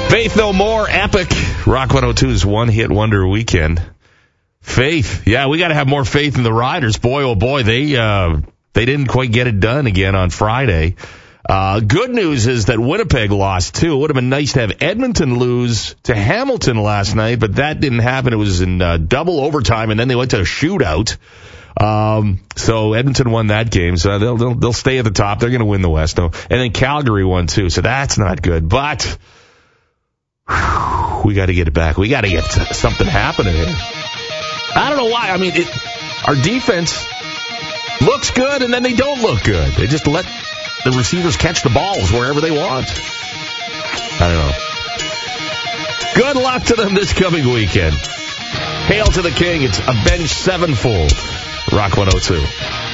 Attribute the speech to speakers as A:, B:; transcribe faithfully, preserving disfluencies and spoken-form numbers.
A: Faith No More, Epic. Rock one oh two's One Hit Wonder Weekend. Faith. Yeah, we got to have more faith in the Riders. Boy, oh boy, they uh, they didn't quite get it done again on Friday. Uh, good news is that Winnipeg lost, too. It would have been nice to have Edmonton lose to Hamilton last night, but that didn't happen. It was in uh, double overtime, and then they went to a shootout. Um, so Edmonton won that game, so they'll they'll, they'll stay at the top. They're going to win the West, though. And then Calgary won, too, so that's not good. But whew, we got to get it back. We got to get something happening here. I don't know why. I mean, it, our defense looks good, and then they don't look good. They just let the receivers catch the balls wherever they want. I don't know. Good luck to them this coming weekend. Hail to the King. It's Avenged Sevenfold. Rock one oh two.